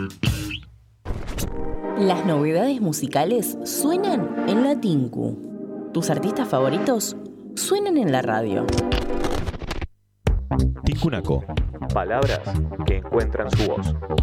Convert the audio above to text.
Las novedades musicales suenan en la Tinku. Tus artistas favoritos suenan en la radio. Tincunaco. Palabras que encuentran su voz.